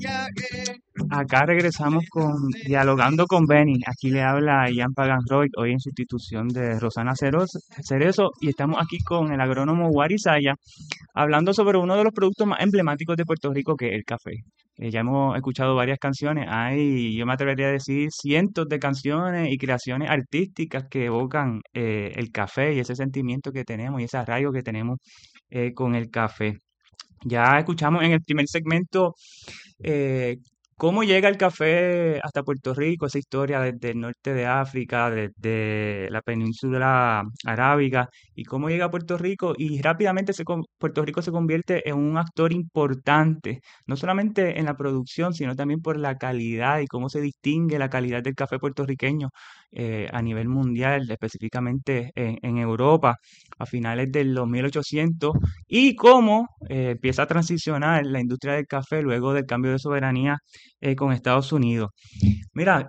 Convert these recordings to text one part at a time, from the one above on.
Acá regresamos con Dialogando con Benny. Aquí le habla Ian Paganroy, hoy en sustitución de Rosana Cerezo, y estamos aquí con el agrónomo Wari Saya, hablando sobre uno de los productos más emblemáticos de Puerto Rico, que es el café. Ya hemos escuchado varias canciones, hay, yo me atrevería a decir, cientos de canciones y creaciones artísticas que evocan el café y ese sentimiento que tenemos y ese arraigo que tenemos con el café. Ya escuchamos en el primer segmento eh, cómo llega el café hasta Puerto Rico, esa historia desde el norte de África, desde la península arábiga, y cómo llega a Puerto Rico y rápidamente Puerto Rico se convierte en un actor importante, no solamente en la producción, sino también por la calidad y cómo se distingue la calidad del café puertorriqueño a nivel mundial, específicamente en Europa a finales de los 1800 y cómo empieza a transicionar la industria del café luego del cambio de soberanía con Estados Unidos. Mira,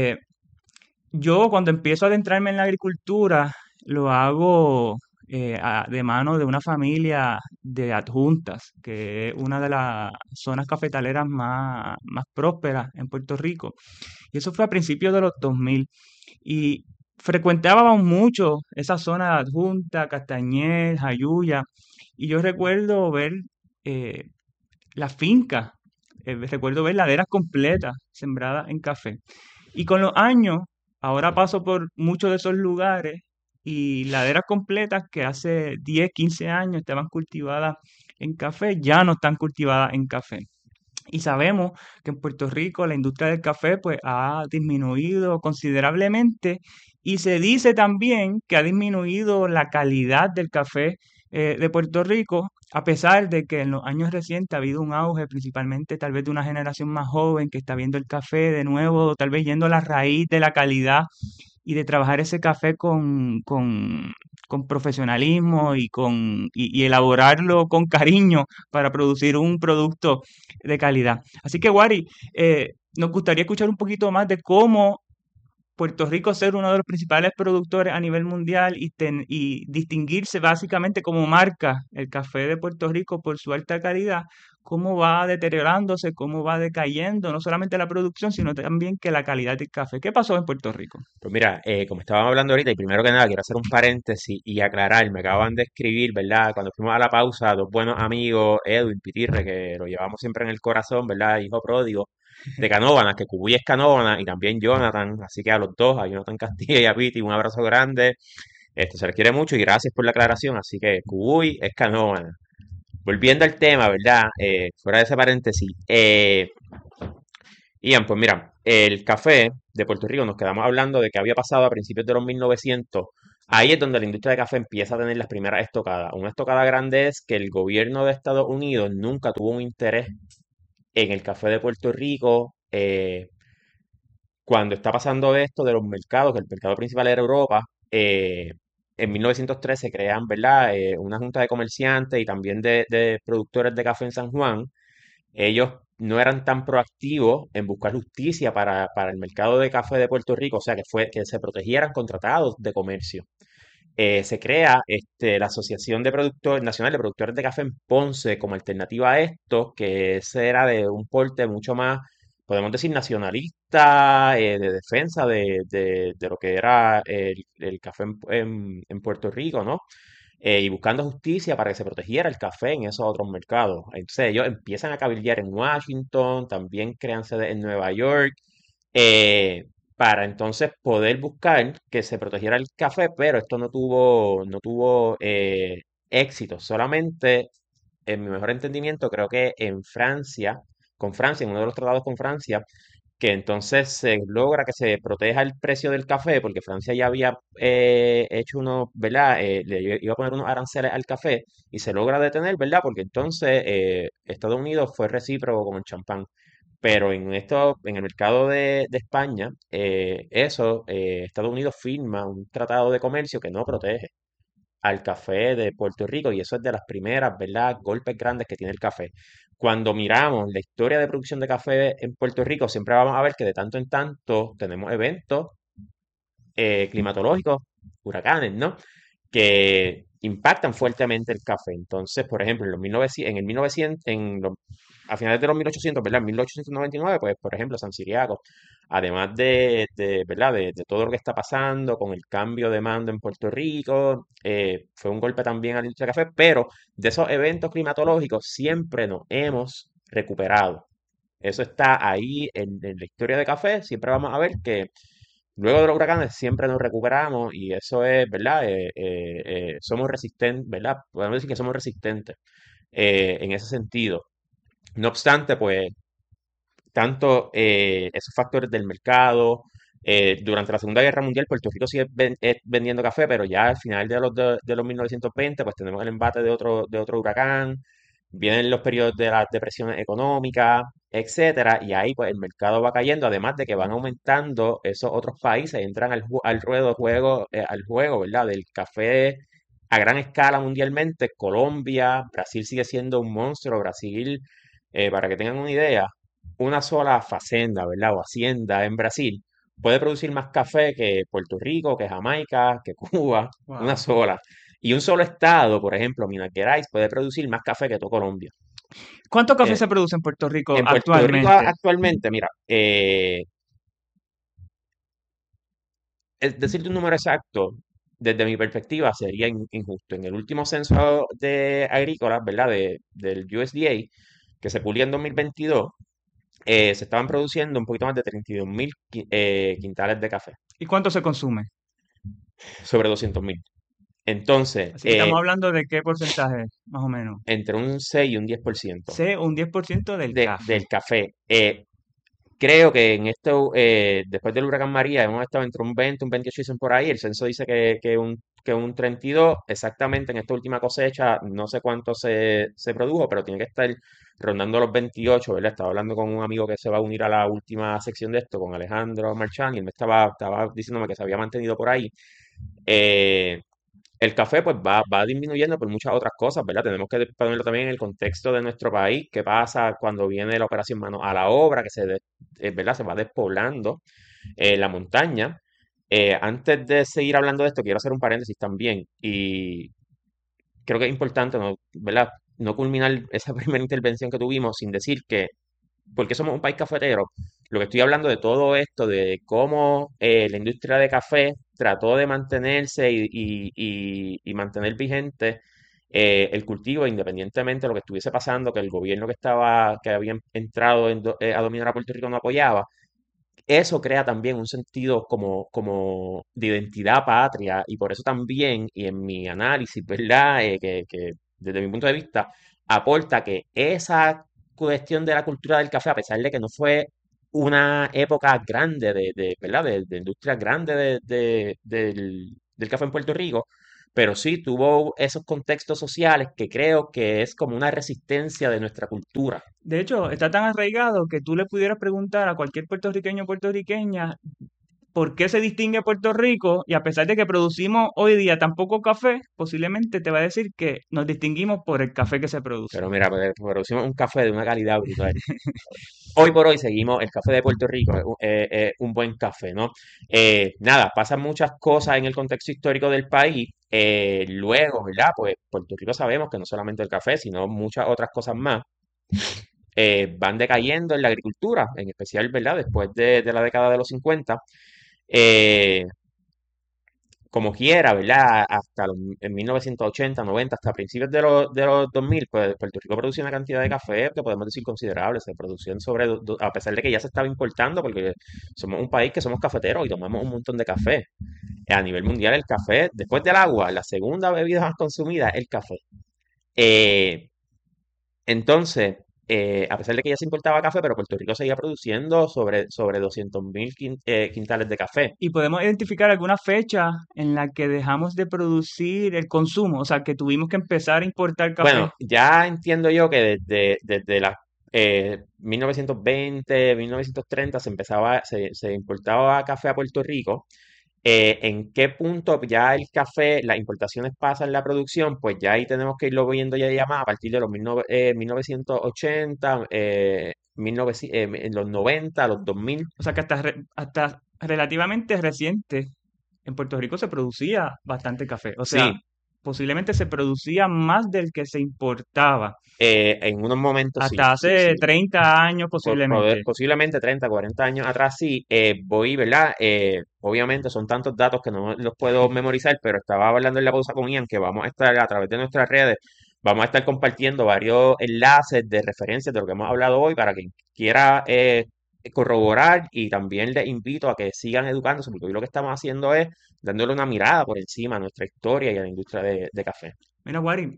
yo cuando empiezo a adentrarme en la agricultura lo hago de mano de una familia de adjuntas, que es una de las zonas cafetaleras más prósperas en Puerto Rico. Y eso fue a principios de los 2000. Y frecuentábamos mucho esa zona de adjunta, Castañer, Jayuya. Y yo recuerdo ver eh, las fincas, recuerdo ver laderas completas sembradas en café. Y con los años, ahora paso por muchos de esos lugares y laderas completas que hace 10, 15 años estaban cultivadas en café, ya no están cultivadas en café. Y sabemos que en Puerto Rico la industria del café pues ha disminuido considerablemente y se dice también que ha disminuido la calidad del café de Puerto Rico, a pesar de que en los años recientes ha habido un auge, principalmente tal vez de una generación más joven que está viendo el café de nuevo, tal vez yendo a la raíz de la calidad y de trabajar ese café con profesionalismo y elaborarlo con cariño para producir un producto de calidad. Así que, Wari, nos gustaría escuchar un poquito más de cómo Puerto Rico ser uno de los principales productores a nivel mundial y distinguirse básicamente como marca el café de Puerto Rico por su alta calidad, cómo va deteriorándose, cómo va decayendo, no solamente la producción, sino también que la calidad del café. ¿Qué pasó en Puerto Rico? Pues mira, como estábamos hablando ahorita, y primero que nada quiero hacer un paréntesis y aclarar, me acaban de escribir, ¿verdad? Cuando fuimos a la pausa, dos buenos amigos, Edwin Pitirre, que lo llevamos siempre en el corazón, ¿verdad? Hijo pródigo, de Canóvanas, que Cubuy es Canóvanas, y también Jonathan, así que a los dos, a Jonathan Castilla y a Piti, un abrazo grande, se les quiere mucho y gracias por la aclaración, así que Cubuy es Canóvanas. Volviendo al tema, ¿verdad? Fuera de ese paréntesis, Ian, pues mira, el café de Puerto Rico, nos quedamos hablando de que había pasado a principios de los 1900. Ahí es donde la industria de café empieza a tener las primeras estocadas. Una estocada grande es que el gobierno de Estados Unidos nunca tuvo un interés en el café de Puerto Rico. Cuando está pasando esto de los mercados, que el mercado principal era Europa, en 1903 se crean, ¿verdad? Una junta de comerciantes y también de productores de café en San Juan. Ellos no eran tan proactivos en buscar justicia para el mercado de café de Puerto Rico, o sea, que se protegieran con tratados de comercio. Se crea la Asociación de Productores Nacional de Productores de Café en Ponce como alternativa a esto, que ese era de un porte mucho más, podemos decir, nacionalista, de defensa de lo que era el café en Puerto Rico, ¿no? Y buscando justicia para que se protegiera el café en esos otros mercados. Entonces ellos empiezan a cabildear en Washington, también crean sede en Nueva York, eh, para entonces poder buscar que se protegiera el café, pero esto no tuvo éxito. Solamente, en mi mejor entendimiento, creo que en Francia, con Francia, en uno de los tratados con Francia, que entonces se logra que se proteja el precio del café, porque Francia ya había hecho uno, ¿verdad? Le iba a poner unos aranceles al café y se logra detener, ¿verdad? Porque entonces Estados Unidos fue recíproco con el champán. Pero en el mercado de España, Estados Unidos firma un tratado de comercio que no protege al café de Puerto Rico y eso es de las primeras, ¿verdad? Golpes grandes que tiene el café. Cuando miramos la historia de producción de café en Puerto Rico, siempre vamos a ver que de tanto en tanto tenemos eventos climatológicos, huracanes, ¿no? Que impactan fuertemente el café. Entonces, por ejemplo, en los 1900, en el 1900, a finales de los 1800, ¿verdad? En 1899, pues, por ejemplo, San Ciriaco, además ¿verdad? De todo lo que está pasando con el cambio de mando en Puerto Rico, fue un golpe también a la industria del café, pero de esos eventos climatológicos siempre nos hemos recuperado. Eso está ahí en la historia de café, siempre vamos a ver que luego de los huracanes siempre nos recuperamos y eso es, ¿verdad? Somos resistentes, ¿verdad? Podemos decir que somos resistentes en ese sentido. No obstante, pues, tanto esos factores del mercado, durante la Segunda Guerra Mundial Puerto Rico sigue vendiendo café, pero ya al final de los 1920, pues tenemos el embate de otro huracán, vienen los periodos de las depresiones económicas, etcétera, y ahí pues el mercado va cayendo, además de que van aumentando esos otros países, entran al ruedo juego, al juego, ¿verdad? Del café a gran escala mundialmente. Colombia, Brasil sigue siendo un monstruo. Brasil, para que tengan una idea, una sola facenda, ¿verdad? O hacienda en Brasil puede producir más café que Puerto Rico, que Jamaica, que Cuba, una Wow. sola. Y un solo estado, por ejemplo, Minas Gerais, puede producir más café que todo Colombia. ¿Cuánto café Eh, se produce en Puerto Rico en Puerto Rico actualmente? actualmente, mira, decirte un número exacto, desde mi perspectiva, sería injusto. En el último censo de agrícolas, ¿verdad? Del USDA, que se publicó en 2022, se estaban produciendo un poquito más de 32.000 quintales de café, ¿Y cuánto se consume? sobre 200.000. Entonces, Así que estamos hablando de qué porcentaje, más o menos. entre un 6 y un 10% Sé un 10% del café. del café. Creo que en esto, después del huracán María, hemos estado entre un 20, un 28 dicen por ahí. El censo dice que un 32. Exactamente en esta última cosecha, no sé cuánto se produjo, pero tiene que estar rondando los 28, ¿verdad? Estaba hablando con un amigo que se va a unir a la última sección de esto, con Alejandro Marchán, y él estaba diciéndome que se había mantenido por ahí. Eh, el café pues va disminuyendo por muchas otras cosas, ¿verdad? Tenemos que ponerlo también en el contexto de nuestro país. ¿Qué pasa cuando viene la operación mano a la obra, que ¿verdad? Se va despoblando la montaña? Antes de seguir hablando de esto, quiero hacer un paréntesis también. Y creo que es importante, ¿no? ¿Verdad? No culminar esa primera intervención que tuvimos sin decir que porque somos un país cafetero, lo que estoy hablando de todo esto, de cómo la industria de café trató de mantenerse y mantener vigente el cultivo, independientemente de lo que estuviese pasando, que el gobierno que había entrado a dominar a Puerto Rico no apoyaba. Eso crea también un sentido como de identidad patria y por eso también, y en mi análisis, ¿verdad? Que desde mi punto de vista aporta que esa cuestión de la cultura del café, a pesar de que no fue una época grande ¿verdad? De industria grande del café en Puerto Rico, pero sí tuvo esos contextos sociales que creo que es como una resistencia de nuestra cultura. De hecho, está tan arraigado que tú le pudieras preguntar a cualquier puertorriqueño o puertorriqueña por qué se distingue Puerto Rico y a pesar de que producimos hoy día tan poco café, posiblemente te va a decir que nos distinguimos por el café que se produce. Pero mira, producimos un café de una calidad brutal. Hoy por hoy seguimos, el café de Puerto Rico es un buen café, ¿no? Nada, pasan muchas cosas en el contexto histórico del país. Luego, ¿verdad? Pues Puerto Rico sabemos que no solamente el café, sino muchas otras cosas más van decayendo en la agricultura, en especial, ¿verdad? Después de la década de los 50. Eh, Como quiera, ¿verdad? En 1980, 90, hasta principios de los 2000, pues Puerto Rico producía una cantidad de café que podemos decir considerable. Se producían a pesar de que ya se estaba importando, porque somos un país que somos cafeteros y tomamos un montón de café. A nivel mundial, el café, después del agua, la segunda bebida más consumida es el café. Eh, entonces, a pesar de que ya se importaba café, pero Puerto Rico seguía produciendo sobre 200.000 quintales de café. Y podemos identificar alguna fecha en la que dejamos de producir el consumo, o sea, que tuvimos que empezar a importar café. Bueno, ya entiendo yo que desde las 1920, 1930 se importaba café a Puerto Rico. ¿En qué punto ya el café, las importaciones pasan la producción? Pues ya ahí tenemos que irlo viendo ya más a partir de los 1980, en los 90, los 2000. O sea, que hasta relativamente reciente en Puerto Rico se producía bastante café. O sea, Sí, posiblemente se producía más del que se importaba, En unos momentos sí, hasta sí, hace sí. 30 años posiblemente. Posiblemente 30, 40 años atrás sí, voy, ¿verdad? Obviamente son tantos datos que no los puedo memorizar, pero estaba hablando en la pausa con Ian que vamos a estar a través de nuestras redes, vamos a estar compartiendo varios enlaces de referencias de lo que hemos hablado hoy para quien quiera corroborar y también les invito a que sigan educándose porque hoy lo que estamos haciendo es dándole una mirada por encima a nuestra historia y a la industria de café. Mira, Wari,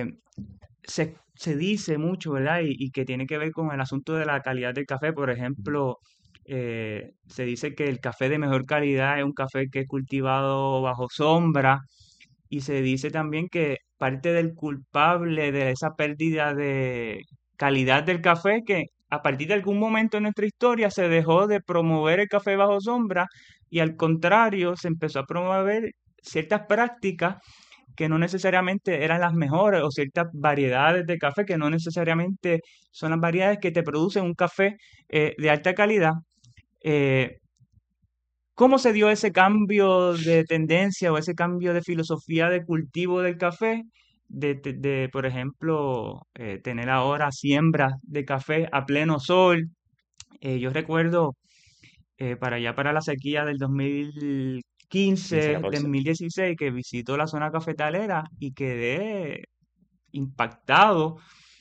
se dice mucho, ¿verdad? Y que tiene que ver con el asunto de la calidad del café. Por ejemplo, se dice que el café de mejor calidad es un café que es cultivado bajo sombra. Y se dice también que parte del culpable de esa pérdida de calidad del café, que a partir de algún momento en nuestra historia se dejó de promover el café bajo sombra y al contrario se empezó a promover ciertas prácticas que no necesariamente eran las mejores o ciertas variedades de café que no necesariamente son las variedades que te producen un café de alta calidad. Eh, ¿Cómo se dio ese cambio de tendencia o ese cambio de filosofía de cultivo del café? Por ejemplo, tener ahora siembras de café a pleno sol. Yo recuerdo para allá para la sequía del 15, 2015, 14. 2016, que visitó la zona cafetalera y quedé impactado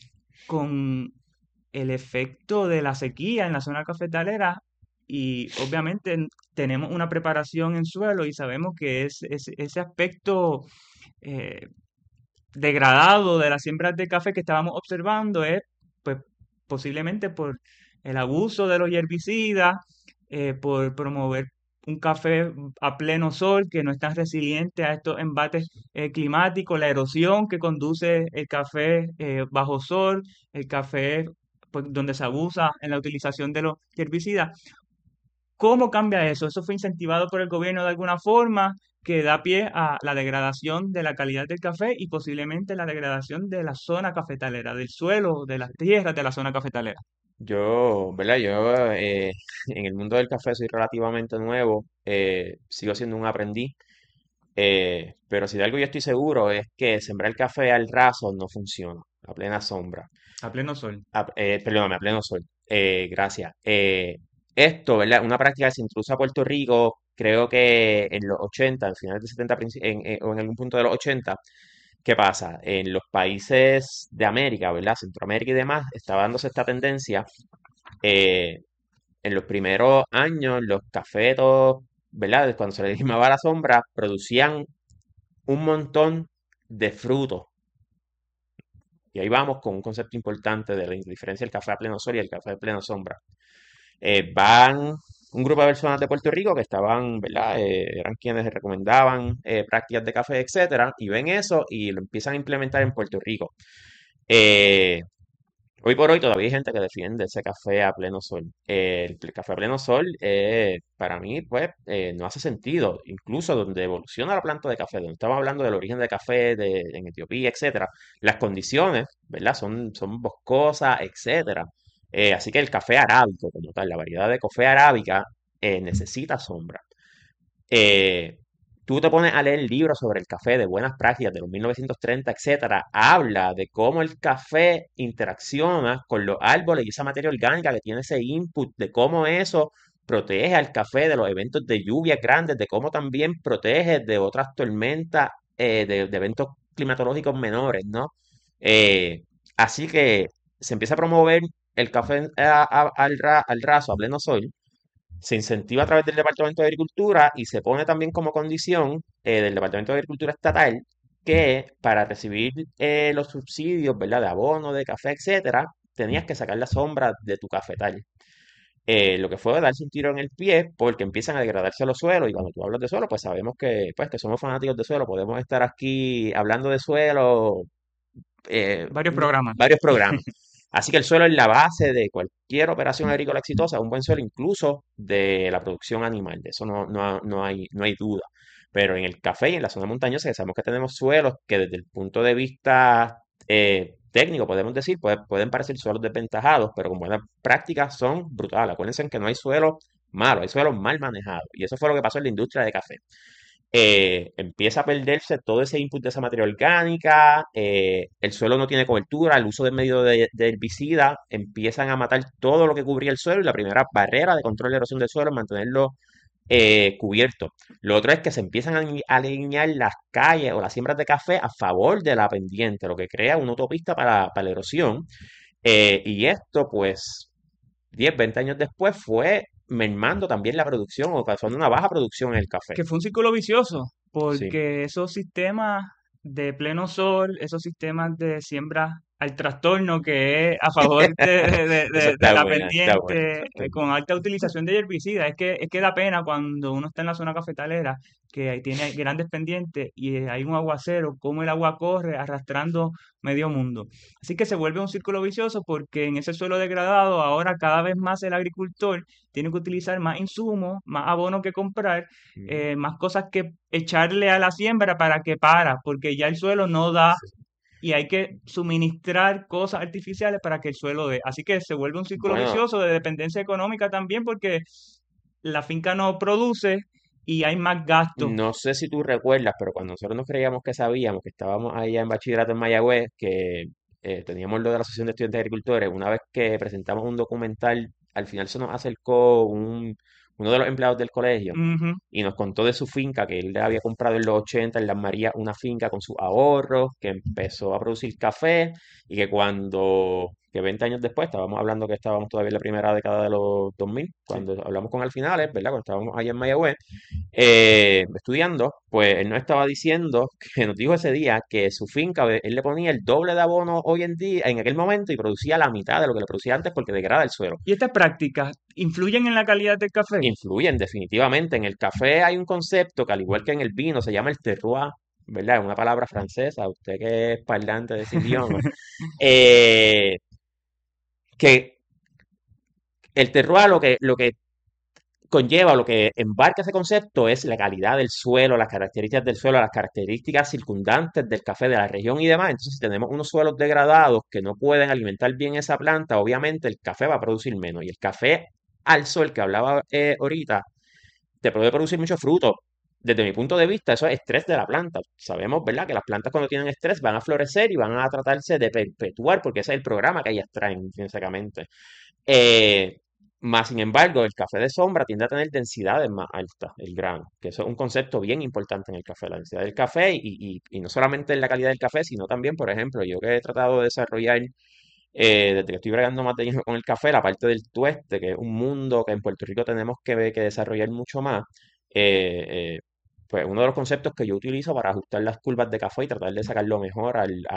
con el efecto de la sequía en la zona cafetalera y obviamente tenemos una preparación en suelo y sabemos que ese aspecto eh, degradado de las siembras de café que estábamos observando es pues posiblemente por el abuso de los herbicidas, por promover un café a pleno sol que no es tan resiliente a estos embates climáticos, la erosión que conduce el café bajo sol, el café pues, donde se abusa en la utilización de los herbicidas. ¿Cómo cambia eso? ¿Eso fue incentivado por el gobierno de alguna forma que da pie a la degradación de la calidad del café y posiblemente la degradación de la zona cafetalera, del suelo, de las tierras de la zona cafetalera? Yo, ¿verdad? Yo en el mundo del café soy relativamente nuevo, sigo siendo un aprendiz, pero si de algo yo estoy seguro es que sembrar café al raso no funciona, a plena sombra. A pleno sol. Perdóname, a pleno sol. Gracias. Esto, ¿verdad? Una práctica que se introdujo a Puerto Rico, creo que en los 80, en finales de 70, o en algún punto de los 80. ¿Qué pasa? En los países de América, ¿verdad? Centroamérica y demás, estaba dándose esta tendencia. eh, en los primeros años, los cafetos, ¿verdad? Cuando se les llamaba la sombra, producían un montón de frutos. Y ahí vamos con un concepto importante de la diferencia del café a pleno sol y el café a plena sombra. Van un grupo de personas de Puerto Rico que estaban, ¿verdad? Eran quienes recomendaban prácticas de café, etcétera, y ven eso y lo empiezan a implementar en Puerto Rico. Eh, Hoy por hoy todavía hay gente que defiende ese café a pleno sol. El café a pleno sol, para mí, pues, no hace sentido. Incluso donde evoluciona la planta de café, donde estamos hablando del origen del café en Etiopía, etcétera, las condiciones, ¿verdad? Son boscosas, etcétera. Así que el café arábico, como tal, la variedad de café arábica, necesita sombra. Eh, Tú te pones a leer libros sobre el café de buenas prácticas de los 1930, etcétera, habla de cómo el café interacciona con los árboles y esa materia orgánica que tiene ese input, de cómo eso protege al café de los eventos de lluvias grandes, de cómo también protege de otras tormentas, de eventos climatológicos menores, ¿no? Eh, Así que se empieza a promover el café al raso, a pleno sol, se incentiva a través del Departamento de Agricultura y se pone también como condición del Departamento de Agricultura estatal que para recibir los subsidios, ¿verdad? De abono, de café, etcétera, tenías que sacar la sombra de tu cafetal. Lo que fue darse un tiro en el pie porque empiezan a degradarse los suelos y cuando tú hablas de suelo, pues sabemos que somos fanáticos de suelo, podemos estar aquí hablando de suelo Varios programas. varios programas. Así que el suelo es la base de cualquier operación agrícola exitosa, un buen suelo incluso de la producción animal, de eso no hay duda. Pero en el café y en la zona montañosa, que sabemos que tenemos suelos que desde el punto de vista técnico, podemos decir, pueden parecer suelos desventajados, pero con buenas prácticas son brutales. Acuérdense que no hay suelos malos, hay suelos mal manejados. Y eso fue lo que pasó en la industria de café. empieza a perderse todo ese input de esa materia orgánica, el suelo no tiene cobertura, el uso de medios de herbicida empiezan a matar todo lo que cubría el suelo y la primera barrera de control de erosión del suelo es mantenerlo cubierto. Lo otro es que se empiezan a alinear las calles o las siembras de café a favor de la pendiente, lo que crea una autopista para la erosión. Y esto, pues, 10 20 años después fue mermando también la producción o causando una baja producción en el café. Que fue un círculo vicioso, Sí, porque esos sistemas de pleno sol, esos sistemas de siembra al trastorno que es a favor esa de está la buena, está buena, pendiente, esa está con buena. alta utilización de herbicidas, es que da pena cuando uno está en la zona cafetalera, que ahí tiene grandes pendientes y hay un aguacero, como el agua corre arrastrando medio mundo. Así que se vuelve un círculo vicioso porque en ese suelo degradado ahora cada vez más el agricultor tiene que utilizar más insumos, más abono que comprar, Ujú. más cosas que echarle a la siembra para que porque ya el suelo no da Sí. y hay que suministrar cosas artificiales para que el suelo dé. Así que se vuelve un círculo Bueno, vicioso de dependencia económica también porque la finca no produce y hay más gastos. no sé si tú recuerdas, pero cuando nosotros nos creíamos que sabíamos, que estábamos allá en bachillerato en Mayagüez, que teníamos lo de la Asociación de Estudiantes de Agricultores, una vez que presentamos un documental, al final se nos acercó uno de los empleados del colegio Ujú. y nos contó de su finca, que él le había comprado en los 80 en Las Marías una finca con sus ahorros, que empezó a producir café y que 20 años después, estábamos hablando que estábamos todavía en la primera década de los 2000 Sí. cuando hablamos con Al Finales, ¿verdad? Cuando estábamos allá en Mayagüez estudiando, pues él nos estaba diciendo, que nos dijo ese día, que su finca, él le ponía el doble de abono hoy en día, en aquel momento, y producía la mitad de lo que le producía antes porque degrada el suelo. ¿Y estas prácticas influyen en la calidad del café? Influyen definitivamente. En el café hay un concepto que, al igual que en el vino, se llama el terroir, ¿verdad? Es una palabra francesa, usted que es parlante de ese idioma, eh, que el terroir lo que conlleva, lo que embarca ese concepto es la calidad del suelo, las características del suelo, las características circundantes del café de la región y demás. Entonces, si tenemos unos suelos degradados que no pueden alimentar bien esa planta, obviamente el café va a producir menos. Y el café al sol que hablaba ahorita, te puede producir mucho fruto. Desde mi punto de vista, eso es estrés de la planta. Sabemos, ¿verdad?, que las plantas cuando tienen estrés van a florecer y van a tratarse de perpetuar, porque ese es el programa que ellas traen intrínsecamente. Eh, Más sin embargo, el café de sombra tiende a tener densidades más altas, el grano, que eso es un concepto bien importante en el café, la densidad del café y no solamente en la calidad del café, sino también, por ejemplo, yo que he tratado de desarrollar, desde que estoy bregando más de lleno con el café, la parte del tueste, que es un mundo que en Puerto Rico tenemos que desarrollar mucho más, pues uno de los conceptos que yo utilizo para ajustar las curvas de café y tratar de sacarlo mejor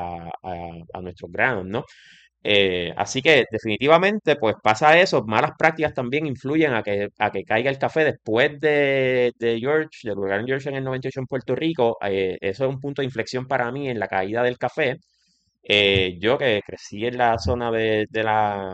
a nuestros granos, ¿no? Así que definitivamente pues pasa eso, malas prácticas también influyen a que caiga el café después de George, del huracán George en el 98 en Puerto Rico. Eso es un punto de inflexión para mí en la caída del café. Yo que crecí en la zona de la